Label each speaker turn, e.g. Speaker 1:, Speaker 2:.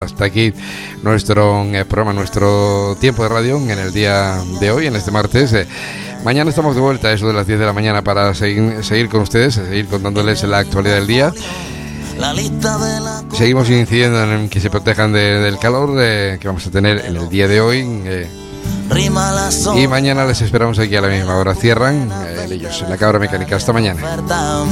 Speaker 1: hasta aquí nuestro programa, nuestro tiempo de radio en el día de hoy, en este martes. Mañana estamos de vuelta a eso de las 10 de la mañana para seguir con ustedes, seguir contándoles la actualidad del día. Seguimos incidiendo en que se protejan del calor que vamos a tener en el día de hoy. Y mañana les esperamos aquí a la misma hora. Cierran ellos en la Cabra Mecánica. Hasta mañana.